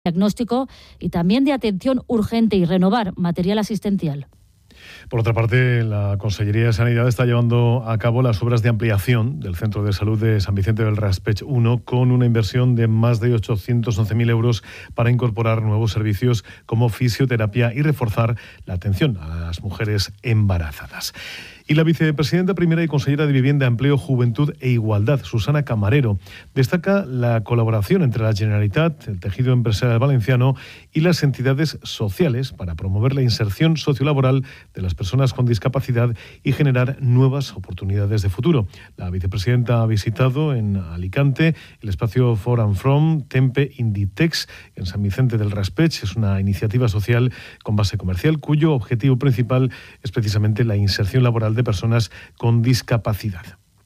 diagnóstico y también de atención urgente y renovar material asistencial. Por otra parte, la Consellería de Sanidad está llevando a cabo las obras de ampliación del Centro de Salud de San Vicente del Raspeig 1 con una inversión de más de 811.000 euros para incorporar nuevos servicios como fisioterapia y reforzar la atención a las mujeres embarazadas. Y la vicepresidenta primera y consellera de Vivienda, Empleo, Juventud e Igualdad, Susana Camarero, destaca la colaboración entre la Generalitat, el tejido empresarial valenciano y las entidades sociales para promover la inserción sociolaboral de las personas con discapacidad y generar nuevas oportunidades de futuro. La vicepresidenta ha visitado en Alicante el espacio For and From Tempe Inditex en San Vicente del Raspeig. Es una iniciativa social con base comercial cuyo objetivo principal es precisamente la inserción laboral de personas con discapacidad.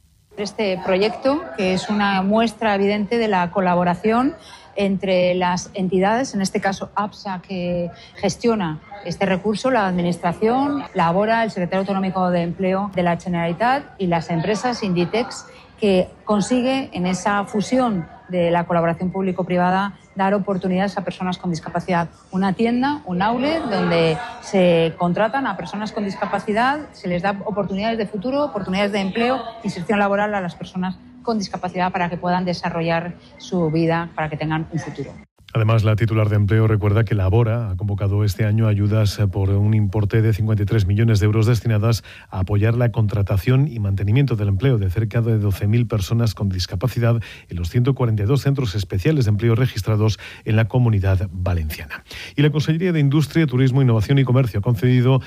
Este proyecto, que es una muestra evidente de la colaboración entre las entidades, en este caso APSA, que gestiona este recurso, la Administración, Labora, el Secretario Autonómico de Empleo de la Generalitat y las empresas Inditex, que consigue en esa fusión de la colaboración público-privada dar oportunidades a personas con discapacidad. Una tienda, un outlet, donde se contratan a personas con discapacidad, se les da oportunidades de futuro, oportunidades de empleo, inserción laboral a las personas con discapacidad para que puedan desarrollar su vida, para que tengan un futuro. Además, la titular de Empleo recuerda que Labora ha convocado este año ayudas por un importe de 53 millones de euros destinadas a apoyar la contratación y mantenimiento del empleo de cerca de 12.000 personas con discapacidad en los 142 centros especiales de empleo registrados en la Comunidad Valenciana. Y la Consellería de Industria, Turismo, Innovación y Comercio ha concedido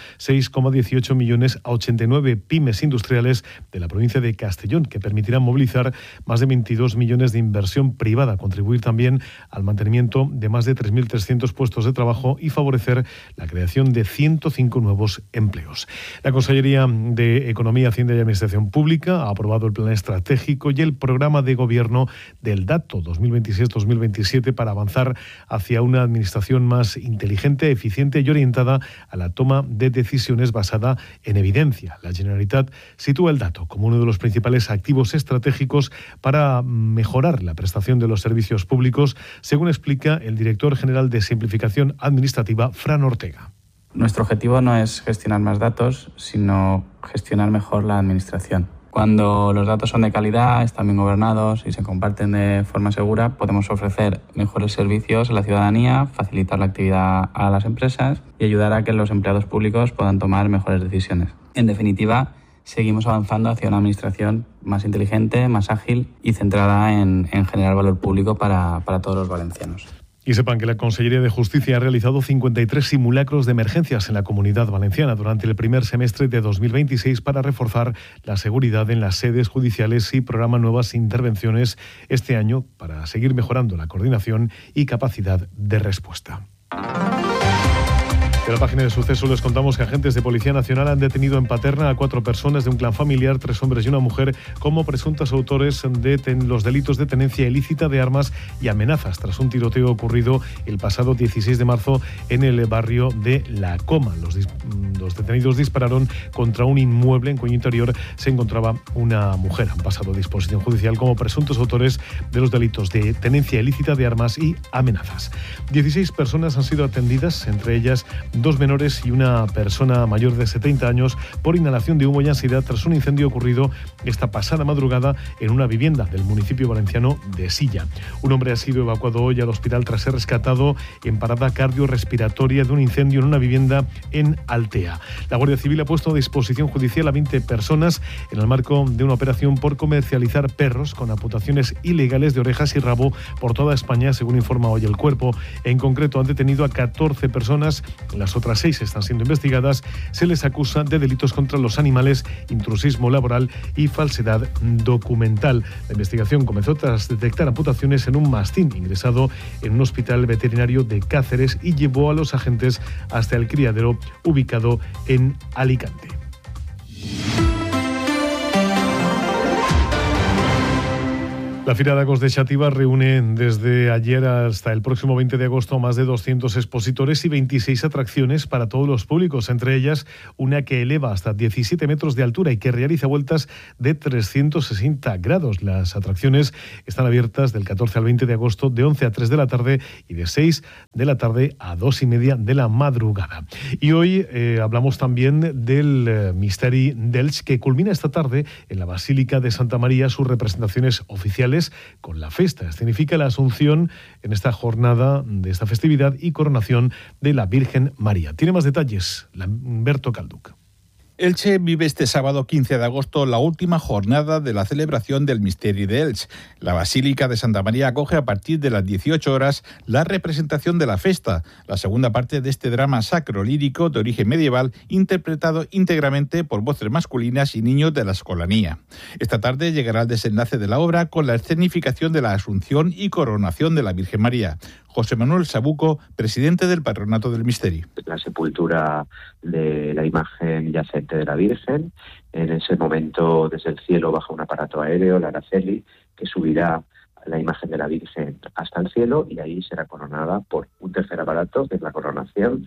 6,18 millones a 89 pymes industriales de la provincia de Castellón, que permitirán movilizar más de 22 millones de inversión privada, contribuir también al mantenimiento de más de 3.300 puestos de trabajo y favorecer la creación de 105 nuevos empleos. La Consellería de Economía, Hacienda y Administración Pública ha aprobado el Plan Estratégico y el Programa de Gobierno del Dato 2026-2027 para avanzar hacia una administración más inteligente, eficiente y orientada a la toma de decisiones basada en evidencia. La Generalitat sitúa el dato como uno de los principales activos estratégicos para mejorar la prestación de los servicios públicos, según explica el director general de Simplificación Administrativa, Fran Ortega. Nuestro objetivo no es gestionar más datos, sino gestionar mejor la administración. Cuando los datos son de calidad, están bien gobernados y se comparten de forma segura, podemos ofrecer mejores servicios a la ciudadanía, facilitar la actividad a las empresas y ayudar a que los empleados públicos puedan tomar mejores decisiones. En definitiva, seguimos avanzando hacia una administración más inteligente, más ágil y centrada en generar valor público para todos los valencianos. Y sepan que la Consellería de Justicia ha realizado 53 simulacros de emergencias en la Comunidad Valenciana durante el primer semestre de 2026 para reforzar la seguridad en las sedes judiciales y programa nuevas intervenciones este año para seguir mejorando la coordinación y capacidad de respuesta. De la página de sucesos les contamos que agentes de Policía Nacional han detenido en Paterna a 4 personas de un clan familiar, 3 hombres y una mujer, como presuntos autores de los delitos de tenencia ilícita de armas y amenazas, tras un tiroteo ocurrido el pasado 16 de marzo en el barrio de La Coma. Los detenidos dispararon contra un inmueble en cuyo interior se encontraba una mujer. Han pasado a disposición judicial como presuntos autores de los delitos de tenencia ilícita de armas y amenazas. 16 personas han sido atendidas, entre ellas 2 menores y una persona mayor de 70 años, por inhalación de humo y ansiedad tras un incendio ocurrido esta pasada madrugada en una vivienda del municipio valenciano de Silla. Un hombre ha sido evacuado hoy al hospital tras ser rescatado en parada cardiorrespiratoria de un incendio en una vivienda en Altea. La Guardia Civil ha puesto a disposición judicial a 20 personas en el marco de una operación por comercializar perros con amputaciones ilegales de orejas y rabo por toda España, según informa hoy El Cuerpo. En concreto, han detenido a 14 personas. Las otras 6 están siendo investigadas. Se les acusa de delitos contra los animales, intrusismo laboral y falsedad documental. La investigación comenzó tras detectar amputaciones en un mastín ingresado en un hospital veterinario de Cáceres y llevó a los agentes hasta el criadero ubicado en Alicante. La Fira de Agos de Xàtiva reúne desde ayer hasta el próximo 20 de agosto más de 200 expositores y 26 atracciones para todos los públicos, entre ellas una que eleva hasta 17 metros de altura y que realiza vueltas de 360 grados. Las atracciones están abiertas del 14 al 20 de agosto de 11 a 3 de la tarde y de 6 de la tarde a 2 y media de la madrugada. Y hoy hablamos también del Misteri d'Elx, que culmina esta tarde en la Basílica de Santa María sus representaciones oficiales con la festa. Significa la asunción en esta jornada de esta festividad y coronación de la Virgen María. Tiene más detalles Lamberto Calduc. Elche vive este sábado 15 de agosto la última jornada de la celebración del Misteri d'Elx. La Basílica de Santa María acoge a partir de las 18 horas la representación de la festa, la segunda parte de este drama sacro-lírico de origen medieval interpretado íntegramente por voces masculinas y niños de la escolanía. Esta tarde llegará el desenlace de la obra con la escenificación de la Asunción y coronación de la Virgen María. José Manuel Sabuco, presidente del Patronato del Misteri. La sepultura de la imagen yacente de la Virgen. En ese momento, desde el cielo baja un aparato aéreo, la Araceli, que subirá la imagen de la Virgen hasta el cielo y ahí será coronada por un tercer aparato, que es la coronación,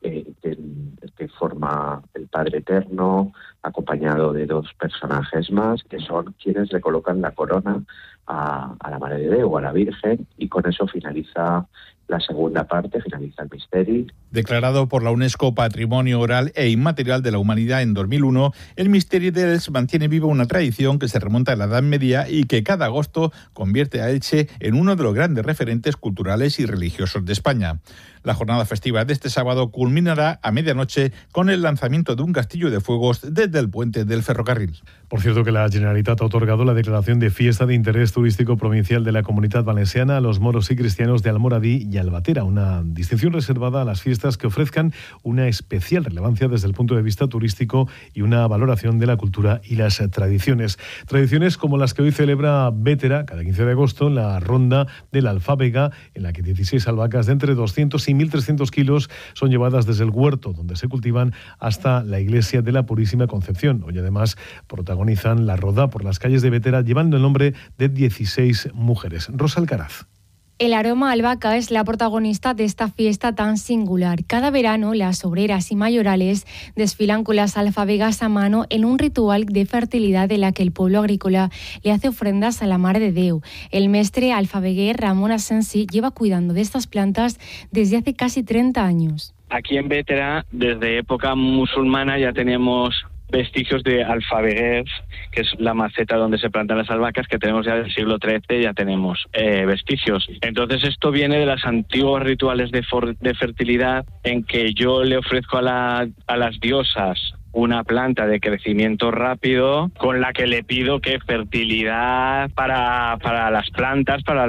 que forma el Padre Eterno, acompañado de dos personajes más, que son quienes le colocan la corona a la Madre de Déu, a la Virgen, y con eso finaliza la segunda parte, finaliza el Misteri. Declarado por la UNESCO Patrimonio Oral e Inmaterial de la Humanidad en 2001, el Misteri d'Elx mantiene viva una tradición que se remonta a la Edad Media y que cada agosto convierte a Elche en uno de los grandes referentes culturales y religiosos de España. La jornada festiva de este sábado culminará a medianoche con el lanzamiento de un castillo de fuegos desde el puente del ferrocarril. Por cierto, que la Generalitat ha otorgado la declaración de fiesta de interés turístico provincial de la Comunitat Valenciana a los moros y cristianos de Almoradí y Albatera, una distinción reservada a las fiestas que ofrezcan una especial relevancia desde el punto de vista turístico y una valoración de la cultura y las tradiciones. Tradiciones como las que hoy celebra Bétera, cada 15 de agosto, en la ronda de la Alfábega, en la que 16 albahacas de entre 200 y 1.300 kilos son llevadas desde el huerto donde se cultivan hasta la iglesia de la Purísima Concepción. Hoy además protagonizan la roda por las calles de Bétera llevando el nombre de 16 mujeres. Rosa Alcaraz. El aroma a albahaca es la protagonista de esta fiesta tan singular. Cada verano, las obreras y mayorales desfilan con las alfabegas a mano en un ritual de fertilidad en la que el pueblo agrícola le hace ofrendas a la Mare de Déu. El mestre alfabeguer Ramón Asensi lleva cuidando de estas plantas desde hace casi 30 años. Aquí en Bétera, desde época musulmana, ya tenemos vestigios de alfabeguer, que es la maceta donde se plantan las albahacas, que tenemos ya del siglo XIII, ya tenemos vestigios. Entonces esto viene de los antiguos rituales de fertilidad en que yo le ofrezco a las diosas una planta de crecimiento rápido con la que le pido que fertilidad para las plantas, para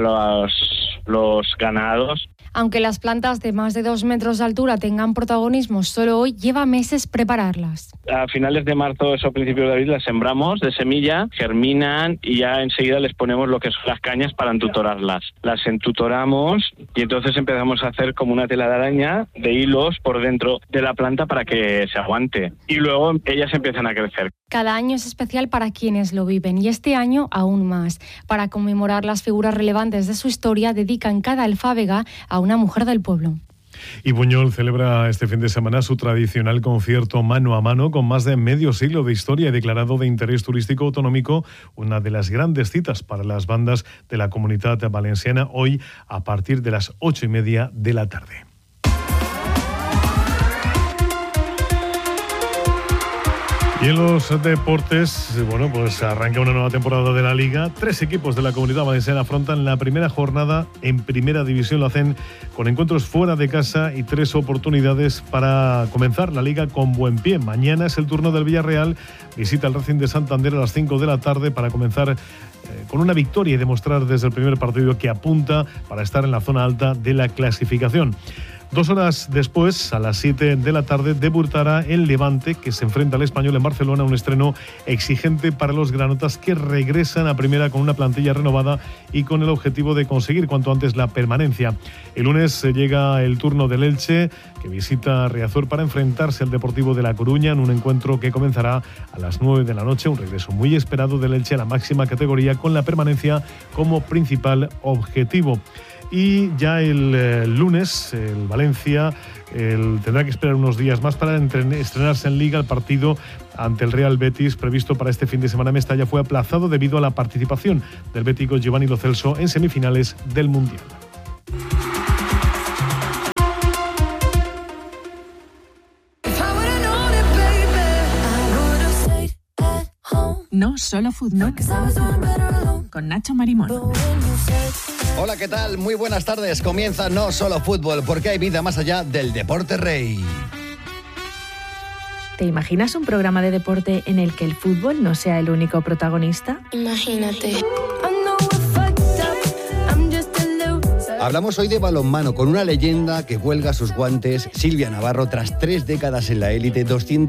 los ganados. Aunque las plantas de más de 2 metros de altura tengan protagonismo solo hoy, lleva meses prepararlas. A finales de marzo o principios de abril las sembramos de semilla, germinan y ya enseguida les ponemos lo que son las cañas para entutorarlas. Las entutoramos y entonces empezamos a hacer como una tela de araña de hilos por dentro de la planta para que se aguante. Y luego ellas empiezan a crecer. Cada año es especial para quienes lo viven y este año aún más. Para conmemorar las figuras relevantes de su historia, dedican cada alfábega a una mujer del pueblo. Y Buñol celebra este fin de semana su tradicional concierto mano a mano con más de medio siglo de historia y declarado de interés turístico autonómico, una de las grandes citas para las bandas de la Comunitat Valenciana hoy a partir de las 8:30 de la tarde. Y en los deportes, pues arranca una nueva temporada de la Liga. 3 equipos de la Comunidad Valenciana afrontan la primera jornada en Primera División. Lo hacen con encuentros fuera de casa y 3 oportunidades para comenzar la Liga con buen pie. Mañana es el turno del Villarreal. Visita el Racing de Santander a las 5 de la tarde para comenzar con una victoria y demostrar desde el primer partido que apunta para estar en la zona alta de la clasificación. 2 horas después, a las 7 de la tarde, debutará el Levante, que se enfrenta al Español en Barcelona, un estreno exigente para los granotas que regresan a primera con una plantilla renovada y con el objetivo de conseguir cuanto antes la permanencia. El lunes llega el turno del Elche, que visita Riazor para enfrentarse al Deportivo de La Coruña en un encuentro que comenzará a las 9 de la noche, un regreso muy esperado del Elche a la máxima categoría con la permanencia como principal objetivo. Y ya el lunes, el Valencia tendrá que esperar unos días más para estrenarse en Liga. El partido ante el Real Betis, previsto para este fin de semana en Mestalla, fue aplazado debido a la participación del bético Giovanni Lo Celso en semifinales del Mundial. No solo fútbol. Con Nacho Marimón. Hola, ¿qué tal? Muy buenas tardes. Comienza No Solo Fútbol, porque hay vida más allá del deporte rey. ¿Te imaginas un programa de deporte en el que el fútbol no sea el único protagonista? Imagínate. Hablamos hoy de balonmano con una leyenda que cuelga sus guantes, Silvia Navarro, tras 3 décadas en la élite,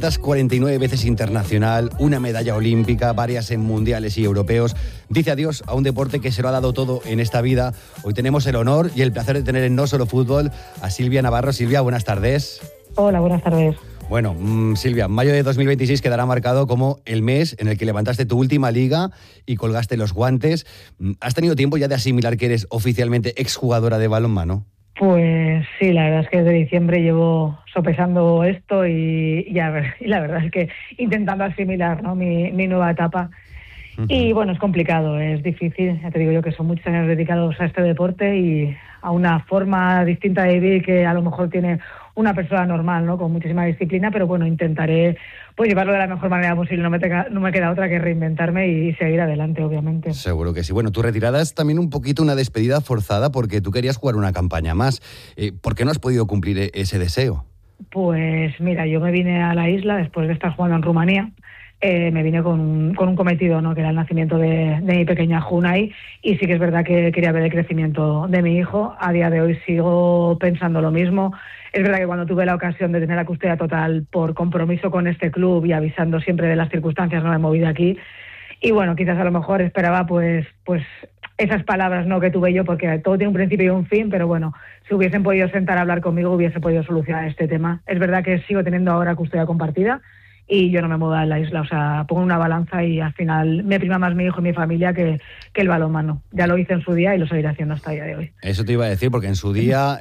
249 veces internacional, una medalla olímpica, varias en mundiales y europeos. Dice adiós a un deporte que se lo ha dado todo en esta vida. Hoy tenemos el honor y el placer de tener en No Solo Fútbol a Silvia Navarro. Silvia, buenas tardes. Hola, buenas tardes. Bueno, Silvia, mayo de 2026 quedará marcado como el mes en el que levantaste tu última liga y colgaste los guantes. ¿Has tenido tiempo ya de asimilar que eres oficialmente exjugadora de balonmano? Pues sí, la verdad es que desde diciembre llevo sopesando esto y la verdad es que intentando asimilar, ¿no?, mi nueva etapa. Uh-huh. Y bueno, es complicado, es difícil. Ya te digo yo que son muchos años dedicados a este deporte y a una forma distinta de vivir que a lo mejor tiene una persona normal, ¿no?, con muchísima disciplina, pero bueno, intentaré pues llevarlo de la mejor manera posible. No me queda otra que reinventarme y seguir adelante, obviamente. Seguro que sí. Bueno, tu retirada es también un poquito una despedida forzada porque tú querías jugar una campaña más. ¿Por qué no has podido cumplir ese deseo? Pues mira, yo me vine a la isla después de estar jugando en Rumanía. Me vine con un cometido, ¿no?, que era el nacimiento de mi pequeña Junai, y sí que es verdad que quería ver el crecimiento de mi hijo. A día de hoy sigo pensando lo mismo. Es verdad que cuando tuve la ocasión de tener la custodia total por compromiso con este club y avisando siempre de las circunstancias, no me he movido aquí. Y bueno, quizás a lo mejor esperaba pues esas palabras, ¿no?, que tuve yo, porque todo tiene un principio y un fin, pero bueno, si hubiesen podido sentar a hablar conmigo hubiese podido solucionar este tema. Es verdad que sigo teniendo ahora custodia compartida y yo no me muevo a la isla, o sea, pongo una balanza y al final me prima más mi hijo y mi familia que el balonmano. Ya lo hice en su día y lo seguiré haciendo hasta el día de hoy. Eso te iba a decir, porque en su día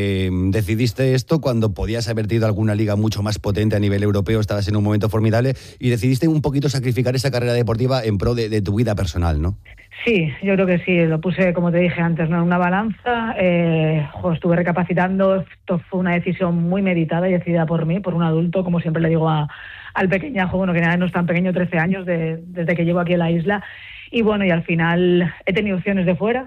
decidiste esto cuando podías haber tenido alguna liga mucho más potente a nivel europeo, estabas en un momento formidable y decidiste un poquito sacrificar esa carrera deportiva en pro de tu vida personal, ¿no? Sí, yo creo que sí, lo puse, como te dije antes, ¿no?, en una balanza. Estuve recapacitando. Esto fue una decisión muy meditada y decidida por mí, por un adulto, como siempre le digo al pequeñajo, bueno, que nada, no es tan pequeño, 13 años desde que llevo aquí en la isla. Y bueno, y al final he tenido opciones de fuera,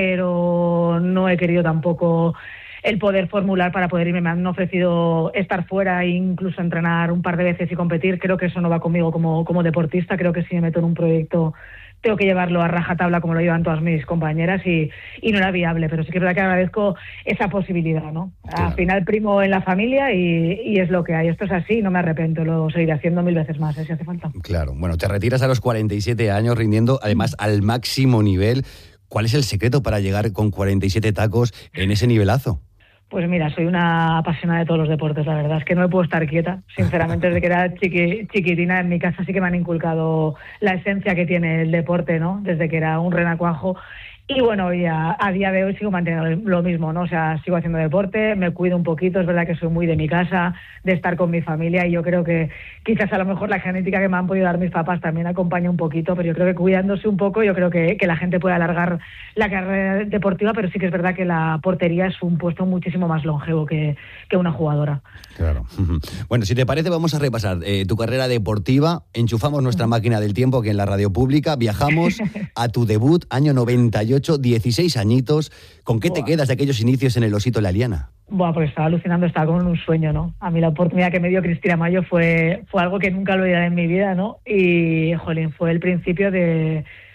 pero no he querido tampoco el poder formular para poder irme. Me han ofrecido estar fuera e incluso entrenar un par de veces y competir. Creo que eso no va conmigo como deportista. Creo que si me meto en un proyecto tengo que llevarlo a rajatabla como lo llevan todas mis compañeras y no era viable, pero sí que es verdad que agradezco esa posibilidad, ¿no? Claro. Al final primo en la familia y es lo que hay. Esto es así, no me arrepiento, lo seguiré haciendo 1000 veces más, si hace falta. Claro, bueno, te retiras a los 47 años rindiendo además al máximo nivel. ¿Cuál es el secreto para llegar con 47 tacos en ese nivelazo? Pues mira, soy una apasionada de todos los deportes, la verdad es que no me puedo estar quieta. Sinceramente, desde que era chiquitina en mi casa sí que me han inculcado la esencia que tiene el deporte, ¿no?, desde que era un renacuajo. Y bueno, y a día de hoy sigo manteniendo lo mismo, ¿no? O sea, sigo haciendo deporte, me cuido un poquito, es verdad que soy muy de mi casa, de estar con mi familia, y yo creo que quizás a lo mejor la genética que me han podido dar mis papás también acompaña un poquito, pero yo creo que cuidándose un poco, yo creo que la gente puede alargar la carrera deportiva, pero sí que es verdad que la portería es un puesto muchísimo más longevo que una jugadora. Claro. Bueno, si te parece, vamos a repasar tu carrera deportiva, enchufamos nuestra máquina del tiempo aquí en la radio pública, viajamos a tu debut, año 98, 16 añitos. ¿Con qué te quedas de aquellos inicios en el Osito La Liana? Bueno, pues estaba alucinando, estaba como en un sueño, ¿no? A mí la oportunidad que me dio Cristina Mayo fue algo que nunca olvidaré en mi vida, ¿no? Y, jolín, fue el principio de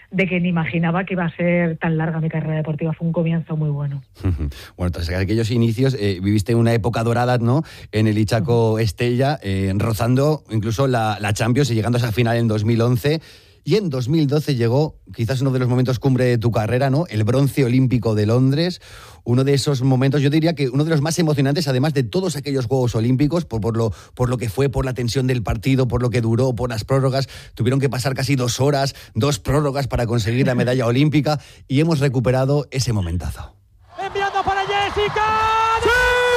que ni imaginaba que iba a ser tan larga mi carrera deportiva. Fue un comienzo muy bueno. Bueno, tras aquellos inicios viviste una época dorada, ¿no?, en el Ichaco Estella, rozando incluso la Champions y llegando a esa final en 2011. Y en 2012 llegó quizás uno de los momentos cumbre de tu carrera, ¿no?, el bronce olímpico de Londres. Uno de esos momentos, yo diría que uno de los más emocionantes, además de todos aquellos Juegos Olímpicos, por lo que fue, por la tensión del partido, por lo que duró, por las prórrogas. Tuvieron que pasar casi 2 horas, 2 prórrogas para conseguir la medalla olímpica, y hemos recuperado ese momentazo. Enviando para Jessica. ¡Sí!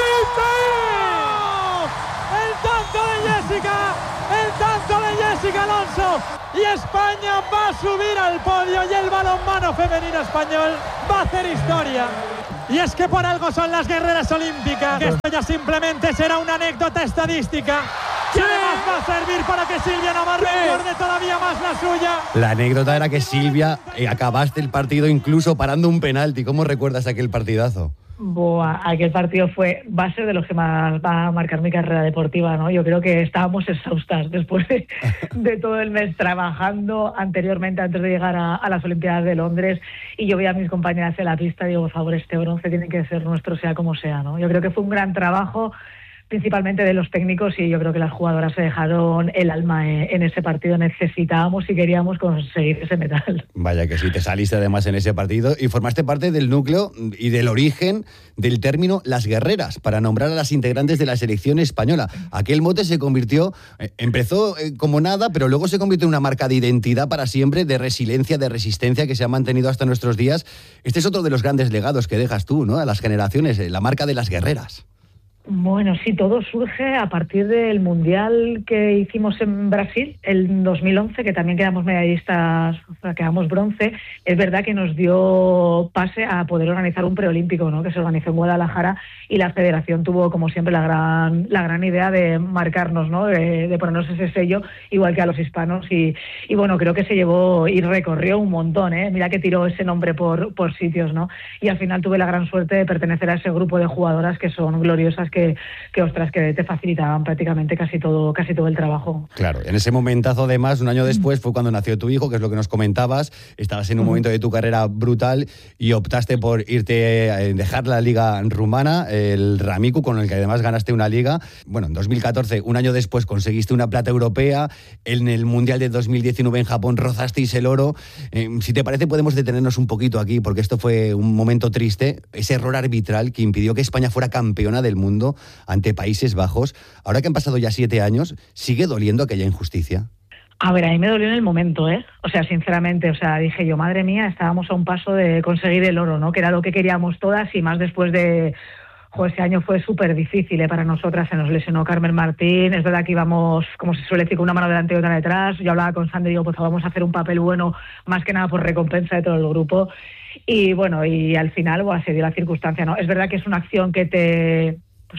¡El tanto de Jessica! ¡El tanto de Jessica Alonso! Y España va a subir al podio y el balonmano femenino español va a hacer historia. Y es que por algo son las guerreras olímpicas, que esto ya simplemente será una anécdota estadística que además va a servir para que Silvia Navarro recuerde todavía más la suya. La anécdota era que Silvia, acabaste el partido incluso parando un penalti. ¿Cómo recuerdas aquel partidazo? Aquel partido va a ser de los que más va a marcar mi carrera deportiva, ¿no? Yo creo que estábamos exhaustas después de todo el mes trabajando anteriormente, antes de llegar a las Olimpiadas de Londres, y yo veía a mis compañeras en la pista y digo, por favor, este bronce tiene que ser nuestro, sea como sea, ¿no? Yo creo que fue un gran trabajo, principalmente de los técnicos, y yo creo que las jugadoras se dejaron el alma en ese partido. Necesitábamos y queríamos conseguir ese metal. Vaya que sí, te saliste además en ese partido y formaste parte del núcleo y del origen del término Las Guerreras, para nombrar a las integrantes de la selección española. Aquel mote se convirtió, empezó como nada, pero luego se convirtió en una marca de identidad para siempre, de resiliencia, de resistencia, que se ha mantenido hasta nuestros días. Este es otro de los grandes legados que dejas tú, ¿no?, a las generaciones, la marca de Las Guerreras. Bueno, sí, todo surge a partir del Mundial que hicimos en Brasil, el 2011, que también quedamos medallistas, quedamos bronce. Es verdad que nos dio pase a poder organizar un preolímpico, ¿no?, que se organizó en Guadalajara, y la federación tuvo, como siempre, la gran idea de marcarnos, ¿no?, de ponernos ese sello, igual que a los hispanos. Y bueno, creo que se llevó y recorrió un montón, ¿eh? Mira que tiró ese nombre por sitios, ¿no? Y al final tuve la gran suerte de pertenecer a ese grupo de jugadoras que son gloriosas, que ostras, que te facilitaban prácticamente casi todo el trabajo. Claro, en ese momentazo además, un año después, fue cuando nació tu hijo, que es lo que nos comentabas. Estabas en un momento de tu carrera brutal y optaste por irte a dejar la liga rumana, el Ramicu, con el que además ganaste una liga. Bueno, en 2014, un año después, conseguiste una plata europea. En el Mundial de 2019 en Japón rozasteis el oro. Si te parece, podemos detenernos un poquito aquí, porque esto fue un momento triste, ese error arbitral que impidió que España fuera campeona del mundo ante Países Bajos. Ahora que han pasado ya 7 años, ¿sigue doliendo aquella injusticia? A ver, a mí me dolió en el momento, ¿eh? O sea, sinceramente, dije yo, madre mía, estábamos a un paso de conseguir el oro, ¿no?, que era lo que queríamos todas, y más después de... ese año fue súper difícil, para nosotras. Se nos lesionó Carmen Martín. Es verdad que íbamos, como se suele decir, con una mano delante y otra detrás. Yo hablaba con Sandra y digo, pues vamos a hacer un papel bueno, más que nada por recompensa de todo el grupo. Y bueno, y al final se dio la circunstancia, ¿no? Es verdad que es una acción que te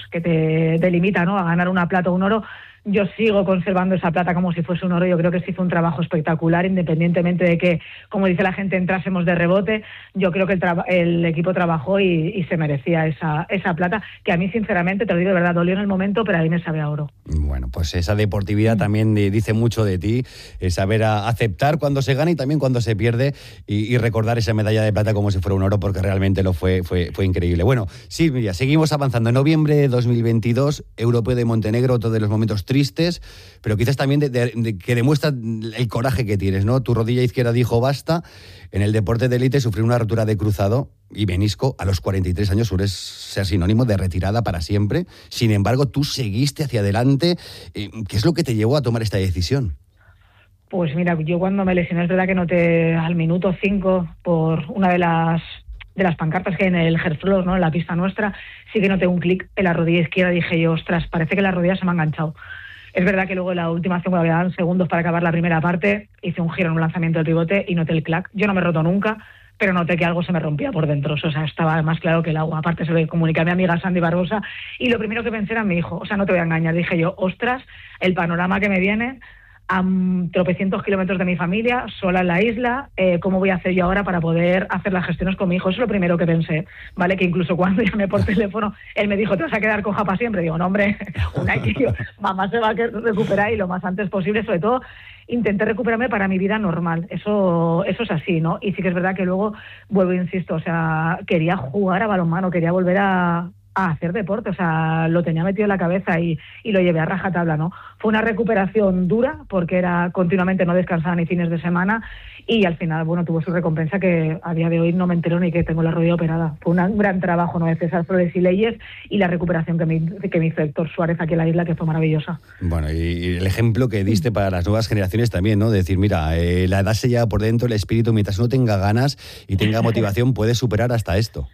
delimita, ¿no?, a ganar una plata o un oro. Yo sigo conservando esa plata como si fuese un oro. Yo creo que sí fue un trabajo espectacular, independientemente de que, como dice la gente, entrásemos de rebote. Yo creo que el equipo trabajó y se merecía esa plata, que a mí, sinceramente, te lo digo de verdad, dolió en el momento, pero a mí me sabe a oro. Bueno, pues esa deportividad también dice mucho de ti, saber aceptar cuando se gana y también cuando se pierde, y recordar esa medalla de plata como si fuera un oro, porque realmente lo fue increíble. Bueno, Silvia, seguimos avanzando. En noviembre de 2022, Europeo de Montenegro, otro de los momentos tristes, pero quizás también que demuestra el coraje que tienes, ¿no? Tu rodilla izquierda dijo basta. En el deporte de élite, sufrir una rotura de cruzado y menisco a los 43 años suele ser sinónimo de retirada para siempre. Sin embargo, tú seguiste hacia adelante. ¿Qué es lo que te llevó a tomar esta decisión? Pues mira, yo cuando me lesioné, es verdad que noté al minuto 5 por una de las pancartas que hay en el Herflor, ¿no?, en la pista nuestra, sí que noté un clic en la rodilla izquierda. Dije yo, ostras, parece que la rodilla se me ha enganchado. Es verdad que luego en la última acción, cuando había segundos para acabar la primera parte, hice un giro en un lanzamiento de pivote y noté el clac. Yo no me he roto nunca, pero noté que algo se me rompía por dentro. O sea, estaba más claro que el agua. Aparte, se lo comuniqué a mi amiga Sandy Barbosa y lo primero que pensé era en mi hijo. O sea, no te voy a engañar. Dije yo, ostras, el panorama que me viene, a tropecientos kilómetros de mi familia, sola en la isla. ¿Cómo voy a hacer yo ahora para poder hacer las gestiones con mi hijo? Eso es lo primero que pensé, ¿vale? Que incluso cuando llamé por teléfono, él me dijo, ¿te vas a quedar coja para siempre? Digo, no, hombre, mamá se va a recuperar y lo más antes posible. Sobre todo, intenté recuperarme para mi vida normal. Eso es así, ¿no? Y sí que es verdad que luego, vuelvo, insisto, o sea, quería jugar a balonmano, quería volver a hacer deporte, o sea, lo tenía metido en la cabeza y lo llevé a rajatabla, ¿no? Fue una recuperación dura porque era continuamente, no descansaba ni fines de semana, y al final, bueno, tuvo su recompensa, que a día de hoy no me entero ni que tengo la rodilla operada. Fue un gran trabajo, ¿no?, de César Flores y Leyes, y la recuperación que me hizo Héctor Suárez aquí en la isla, que fue maravillosa. Bueno, y el ejemplo que diste para las nuevas generaciones también, ¿no? De decir, mira, la edad se lleva por dentro, el espíritu, mientras uno tenga ganas y tenga motivación, puede superar hasta esto.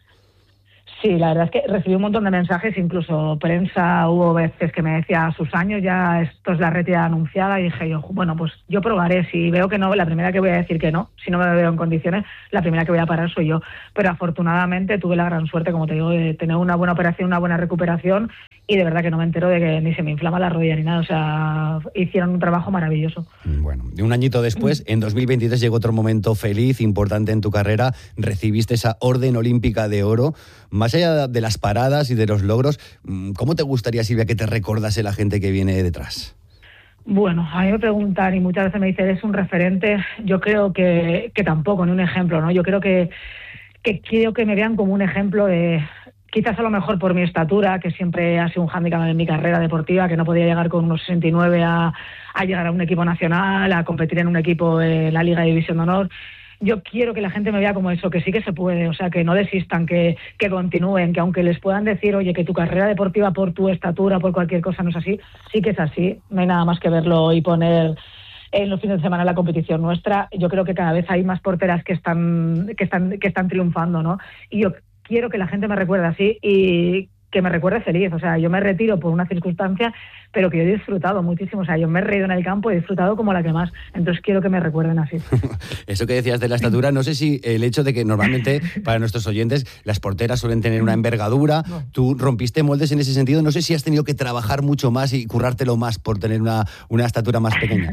Sí, la verdad es que recibí un montón de mensajes, incluso prensa, hubo veces que me decía, a sus años ya esto es la retirada anunciada, y dije yo, bueno, pues yo probaré, si veo que no, la primera que voy a decir que no, si no me veo en condiciones, la primera que voy a parar soy yo. Pero afortunadamente tuve la gran suerte, como te digo, de tener una buena operación, una buena recuperación, y de verdad que no me entero de que ni se me inflama la rodilla ni nada, o sea, hicieron un trabajo maravilloso. Bueno, un añito después, en 2023 llegó otro momento feliz, importante en tu carrera, recibiste esa Orden Olímpica de Oro. Más allá de las paradas y de los logros, ¿cómo te gustaría, Silvia, que te recordase la gente que viene detrás? Bueno, a mí me preguntan y muchas veces me dicen, ¿eres un referente? Yo creo que tampoco, ni un ejemplo, ¿no? Yo creo que quiero que me vean como un ejemplo de, quizás a lo mejor por mi estatura, que siempre ha sido un hándicap en mi carrera deportiva, que no podía llegar con unos 69 a llegar a un equipo nacional, a competir en un equipo de la Liga de División de Honor. Yo quiero que la gente me vea como eso, que sí que se puede, o sea, que no desistan, que continúen, que aunque les puedan decir, oye, que tu carrera deportiva por tu estatura, por cualquier cosa no es así, sí que es así, no hay nada más que verlo y poner en los fines de semana la competición nuestra. Yo creo que cada vez hay más porteras que están triunfando, ¿no? Y yo quiero que la gente me recuerde así y que me recuerde feliz. O sea, yo me retiro por una circunstancia, pero que yo he disfrutado muchísimo. O sea, yo me he reído en el campo, he disfrutado como la que más. Entonces quiero que me recuerden así. Eso que decías de la estatura, no sé si el hecho de que normalmente para nuestros oyentes las porteras suelen tener una envergadura, tú rompiste moldes en ese sentido, no sé si has tenido que trabajar mucho más y currártelo más por tener una estatura más pequeña.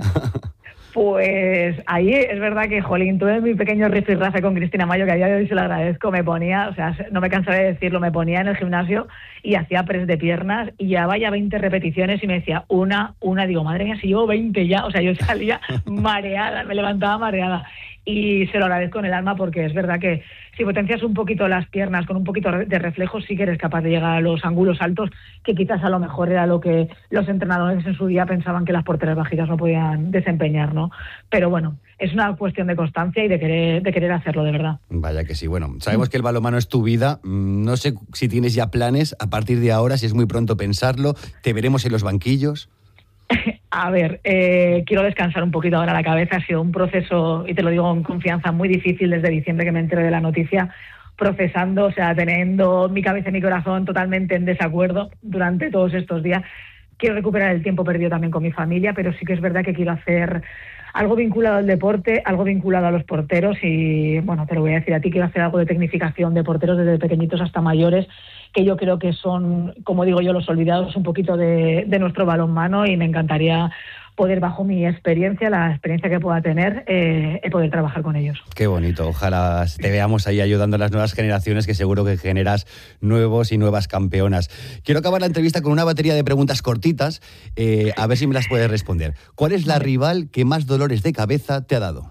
Pues ahí es verdad que, jolín, tuve mi pequeño rifirrafe con Cristina Mayo, que a día de hoy se lo agradezco, me ponía, o sea, no me cansaré de decirlo, me ponía en el gimnasio y hacía press de piernas y ya vaya 20 repeticiones y me decía una, digo, madre mía, si llevo 20 ya, o sea, yo salía mareada, me levantaba mareada. Y se lo agradezco en el alma, porque es verdad que si potencias un poquito las piernas con un poquito de reflejo, sí que eres capaz de llegar a los ángulos altos, que quizás a lo mejor era lo que los entrenadores en su día pensaban que las porteras bajitas no podían desempeñar, ¿no? Pero bueno, es una cuestión de constancia y de querer hacerlo de verdad. Vaya que sí. Bueno, sabemos que el balonmano es tu vida. No sé si tienes ya planes a partir de ahora, si es muy pronto pensarlo. ¿Te veremos en los banquillos? A ver, quiero descansar un poquito ahora la cabeza. Ha sido un proceso, y te lo digo en confianza, muy difícil desde diciembre que me enteré de la noticia, procesando, o sea, teniendo mi cabeza y mi corazón totalmente en desacuerdo durante todos estos días. Quiero recuperar el tiempo perdido también con mi familia, pero sí que es verdad que quiero hacer algo vinculado al deporte, algo vinculado a los porteros y, bueno, te lo voy a decir a ti, quiero hacer algo de tecnificación de porteros desde pequeñitos hasta mayores, que yo creo que son, como digo yo, los olvidados un poquito de nuestro balonmano, y me encantaría poder, bajo mi experiencia, la experiencia que pueda tener, poder trabajar con ellos. Qué bonito, ojalá te veamos ahí ayudando a las nuevas generaciones, que seguro que generas nuevos y nuevas campeonas. Quiero acabar la entrevista con una batería de preguntas cortitas, a ver si me las puedes responder. ¿Cuál es la rival que más dolores de cabeza te ha dado?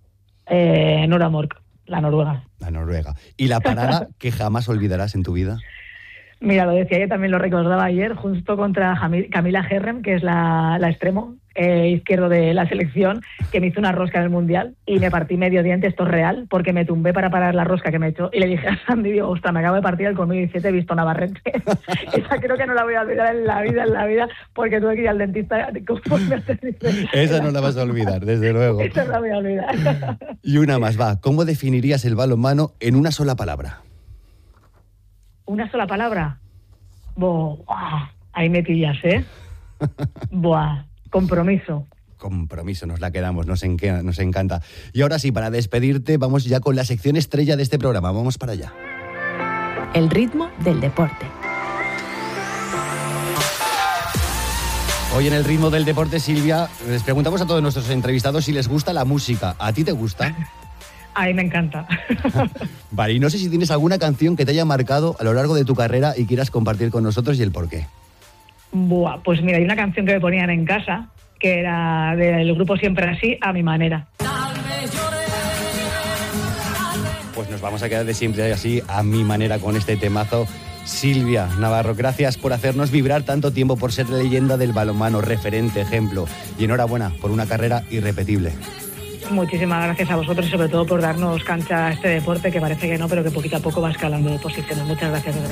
Nora Mork, la noruega. La noruega. ¿Y la parada que jamás olvidarás en tu vida? Mira, lo decía yo, también lo recordaba ayer, justo contra Camila Herrem, que es la extremo izquierdo de la selección, que me hizo una rosca en el Mundial y me partí medio diente, esto es real, porque me tumbé para parar la rosca que me echó y le dije a Sandy, digo, ostras, me acabo de partir el colmillo, y dice, te he visto Navarrete. Esa creo que no la voy a olvidar en la vida, porque tuve que ir al dentista. Esa no la vas a olvidar, desde luego. Esa no la voy a olvidar. Y una más, va, ¿cómo definirías el balonmano en una sola palabra? ¿Una sola palabra? Buah, ahí me pillas, ¿eh? Buah, compromiso. Compromiso, nos la quedamos, nos encanta. Y ahora sí, para despedirte, vamos ya con la sección estrella de este programa. Vamos para allá. El ritmo del deporte. Hoy en el ritmo del deporte, Silvia, les preguntamos a todos nuestros entrevistados si les gusta la música. ¿A ti te gusta? A mí me encanta. Vale, y no sé si tienes alguna canción que te haya marcado a lo largo de tu carrera y quieras compartir con nosotros y el por qué. Buah, pues mira, hay una canción que me ponían en casa, que era del grupo Siempre Así, A Mi Manera. Pues nos vamos a quedar de Siempre Así, A Mi Manera, con este temazo. Silvia Navarro, gracias por hacernos vibrar tanto tiempo, por ser leyenda del balonmano, referente, ejemplo. Y enhorabuena por una carrera irrepetible. Muchísimas gracias a vosotros y sobre todo por darnos cancha a este deporte que parece que no, pero que poquito a poco va escalando de posiciones. Muchas gracias.